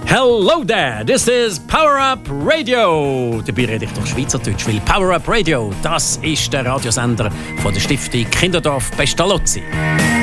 Hello there, this is Power Up Radio. Dabei rede ich doch Schweizerdeutsch, weil Power Up Radio, das ist der Radiosender von der Stiftung Kinderdorf Pestalozzi.